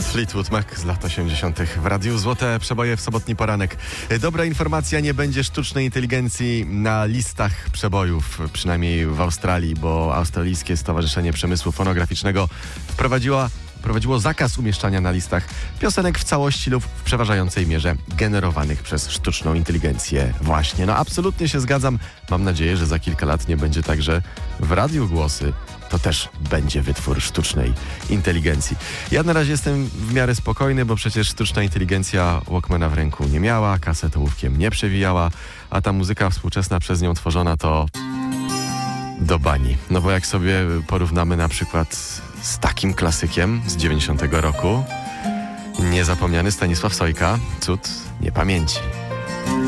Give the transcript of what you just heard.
Fleetwood Mac z lat 80. w radiu. Złote przeboje w sobotni poranek. Dobra informacja, nie będzie sztucznej inteligencji na listach przebojów, przynajmniej w Australii, bo Australijskie Stowarzyszenie Przemysłu Fonograficznego wprowadziło zakaz umieszczania na listach piosenek w całości lub w przeważającej mierze generowanych przez sztuczną inteligencję właśnie. No absolutnie się zgadzam. Mam nadzieję, że za kilka lat nie będzie tak, że w radiu głosy to też będzie wytwór sztucznej inteligencji. Ja na razie jestem w miarę spokojny, bo przecież sztuczna inteligencja Walkmana w ręku nie miała, kasę ołówkiem nie przewijała, a ta muzyka współczesna przez nią tworzona to do bani. No bo jak sobie porównamy na przykład z takim klasykiem z 90 roku, niezapomniany Stanisław Sojka, Cud niepamięci.